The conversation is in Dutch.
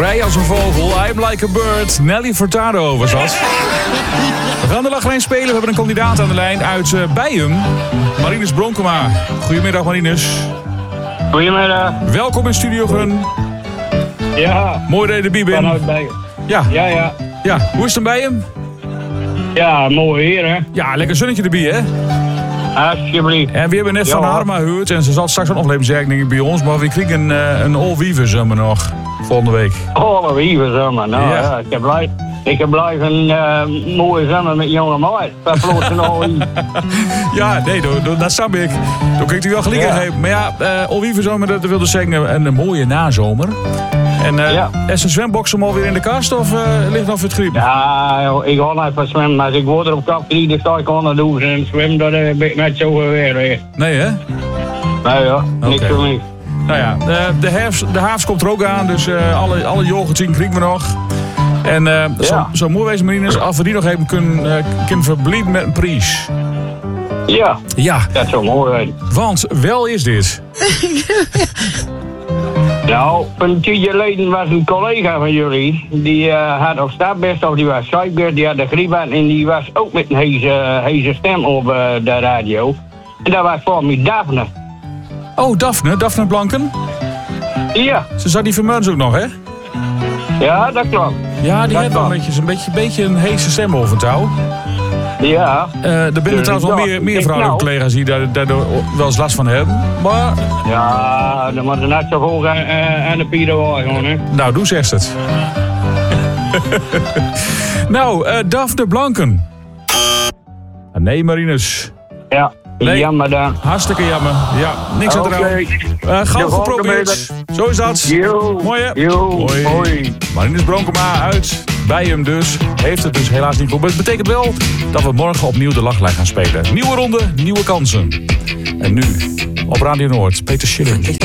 Vrij als een vogel, I'm like a bird. Nelly Furtado was dat. We gaan de Lachlijn spelen. We hebben een kandidaat aan de lijn uit Bijum. Marinus Bronkema. Goedemiddag Marinus. Goedemiddag. Welkom in Studio Gun. Ja. Mooi dat je erbij bent. Vanuit Bijum. Ja. Ja. Hoe is het in Bijum? Ja, mooi hier hè. Ja, lekker zonnetje erbij hè. Alsjeblieft. En we hebben net van Arma gehoord. En ze zal straks ook nog even zeggen bij ons. Maar we krijgen een all-weaver zomer nog. Volgende week. Oh, wie zomer. Nou ja, ik heb blijven een mooie zomer met jonge meid. Dat vloot een all-weaver. Ja, nee, dat snap ik. Dan krijgt u wel gelijk geven. Maar ja, all-weaver zomer, dat wil dus zeggen een mooie nazomer. En is de zwembox hem alweer in de kast of ligt nog voor het griep? Ja, ik ga nog even zwemmen. Als ik water op kap krijg, dan sta ik onder de douche en zwem, dat ben ik net zo weer. Nee hè? Nou ja, niks voor mij. Nou ja, de herfst komt er ook aan, dus alle yoghurts krijgen we nog. En zo mooi wezen Marinus, als we die nog even kunnen verblieden met een prijs. Ja. Dat zou mooi zijn. Want wel is dit. Nou, een tijdje geleden was een collega van jullie, die had of stapbest of die was zijbest, die had de griep en die was ook met een heese stem op de radio. En dat was voor mij Daphne. Oh, Daphne Blanken? Ja. Ze zat die vermeuns ook nog, hè? Ja, dat klopt. Ja, die heeft wel een beetje een heese stem over touw. Ja. Er binnen trouwens wel meer vrouwelijke collega's die daar wel eens last van hebben. Maar... Ja, dan moet er net zo hoog aan de pieren worden, gewoon, hè. Nou, doe zegt het. Nou, Daphne Blanken. Nee, Marinus. Ja, nee. Jammer dan. Hartstikke jammer. Ja, niks aan de raam. Gauw geprobeerd. Zo is dat. Mooi hè? Hoi. Marinus Bronkema uit Bijum dus. Heeft het dus helaas niet voor. Maar het betekent wel dat we morgen opnieuw de Lachlijn gaan spelen. Nieuwe ronde, nieuwe kansen. En nu op Radio Noord, Peter Schilling.